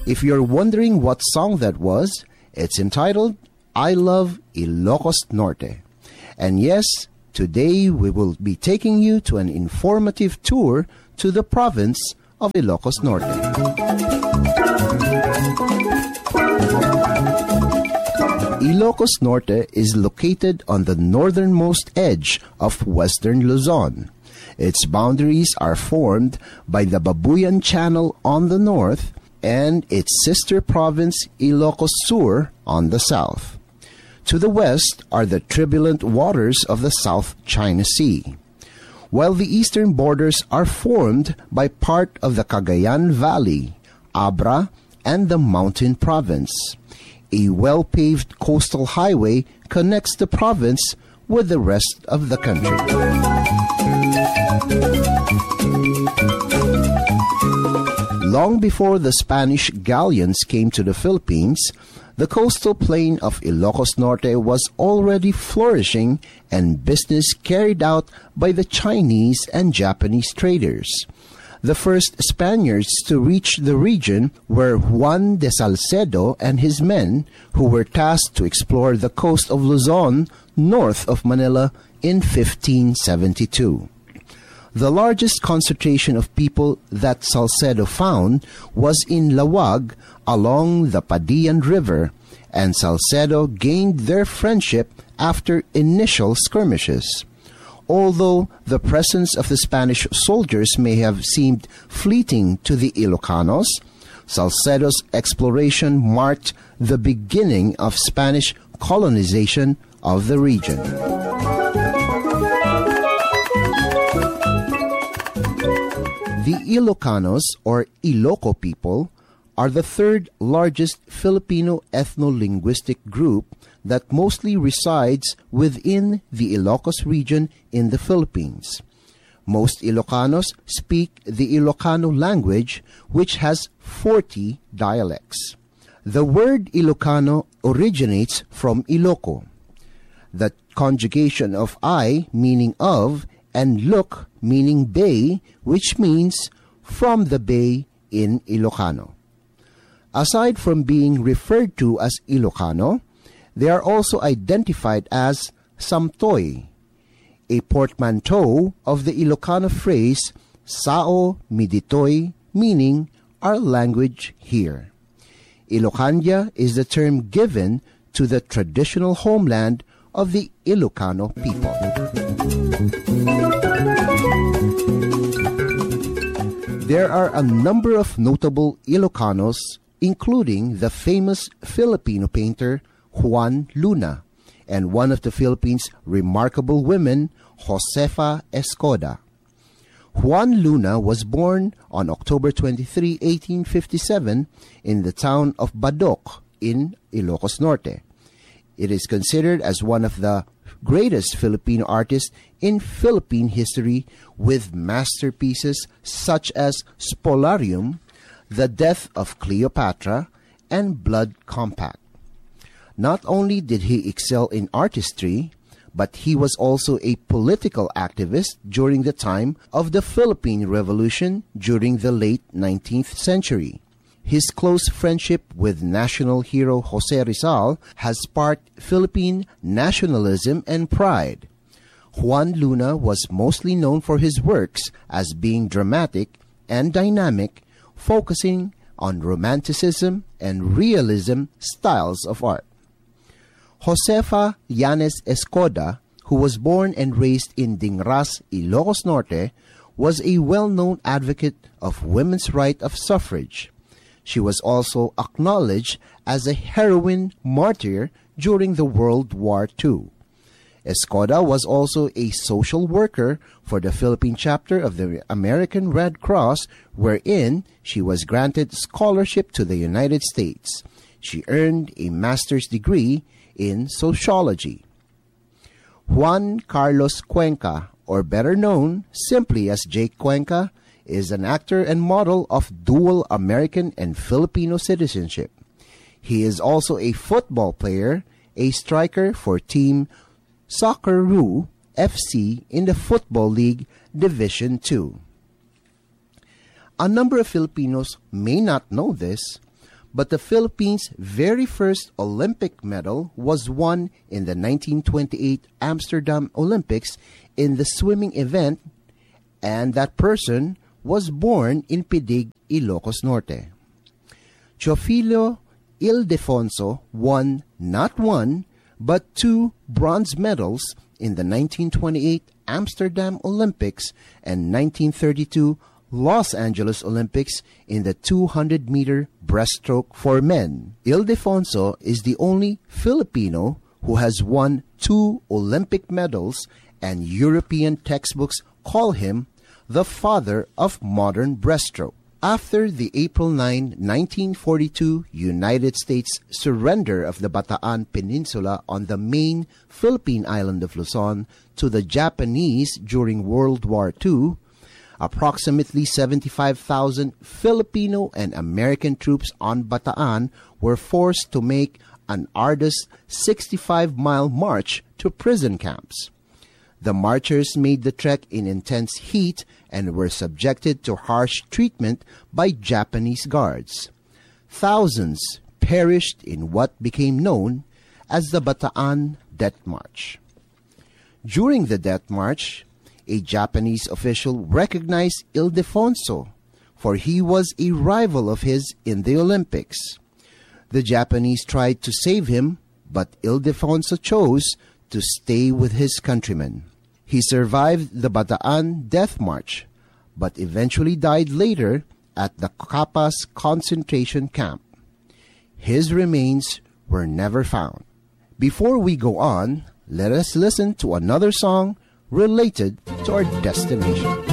If you're wondering what song that was, it's entitled, I Love Ilocos Norte. And yes, today we will be taking you to an informative tour to the province of Ilocos Norte. Ilocos Norte is located on the northernmost edge of western Luzon. Its boundaries are formed by the Babuyan Channel on the north and its sister province Ilocos Sur on the south. To the west are the turbulent waters of the South China Sea, while the eastern borders are formed by part of the Cagayan Valley, Abra, and the Mountain Province. A well-paved coastal highway connects the province with the rest of the country. Long before the Spanish galleons came to the Philippines, the coastal plain of Ilocos Norte was already flourishing and business carried out by the Chinese and Japanese traders. The first Spaniards to reach the region were Juan de Salcedo and his men, who were tasked to explore the coast of Luzon north of Manila in 1572. The largest concentration of people that Salcedo found was in Lawag along the Padian River, and Salcedo gained their friendship after initial skirmishes. Although the presence of the Spanish soldiers may have seemed fleeting to the Ilocanos, Salcedo's exploration marked the beginning of Spanish colonization of the region. The Ilocanos, or Iloco people, are the third largest Filipino ethno-linguistic group that mostly resides within the Ilocos region in the Philippines. Most Ilocanos speak the Ilocano language, which has 40 dialects. The word Ilocano originates from Iloco. The conjugation of I, meaning of, and look, meaning bay, which means from the bay in Ilocano. Aside from being referred to as Ilocano, they are also identified as Samtoy, a portmanteau of the Ilocano phrase Sao Miditoy, meaning our language here. Ilocania is the term given to the traditional homeland of the Ilocano people. There are a number of notable Ilocanos, including the famous Filipino painter Juan Luna and one of the Philippines' remarkable women, Josefa Escoda. Juan Luna was born on October 23, 1857 in the town of Badoc in Ilocos Norte. It is considered as one of the greatest Filipino artists in Philippine history, with masterpieces such as Spolarium, The Death of Cleopatra, and Blood Compact. Not only did he excel in artistry, but he was also a political activist during the time of the Philippine Revolution during the late 19th century. His close friendship with national hero Jose Rizal has sparked Philippine nationalism and pride. Juan Luna was mostly known for his works as being dramatic and dynamic, focusing on romanticism and realism styles of art. Josefa Llanes Escoda, who was born and raised in Dingras, Ilocos Norte, was a well-known advocate of women's right of suffrage. She was also acknowledged as a heroine martyr during the World War II. Escoda was also a social worker for the Philippine chapter of the American Red Cross, wherein she was granted scholarship to the United States. She earned a master's degree in sociology. Juan Carlos Cuenca, or better known simply as Jake Cuenca, is an actor and model of dual American and Filipino citizenship. He is also a football player, a striker for Team Socceroo FC in the Football League Division 2. A number of Filipinos may not know this, but the Philippines' very first Olympic medal was won in the 1928 Amsterdam Olympics in the swimming event, and that person was born in Pidig, Ilocos Norte. Teofilo Ildefonso won not one, but 2 bronze medals in the 1928 Amsterdam Olympics and 1932 Los Angeles Olympics in the 200-meter breaststroke for men. Ildefonso is the only Filipino who has won 2 Olympic medals, and European textbooks call him the father of modern breaststroke. After the April 9, 1942 United States surrender of the Bataan Peninsula on the main Philippine island of Luzon to the Japanese during World War II, approximately 75,000 Filipino and American troops on Bataan were forced to make an arduous 65-mile march to prison camps. The marchers made the trek in intense heat and were subjected to harsh treatment by Japanese guards. Thousands perished in what became known as the Bataan Death March. During the Death March, a Japanese official recognized Ildefonso, for he was a rival of his in the Olympics. The Japanese tried to save him, but Ildefonso chose to stay with his countrymen. He survived the Bataan Death March, but eventually died later at the Capas concentration camp. His remains were never found. Before we go on, let us listen to another song related to our destination.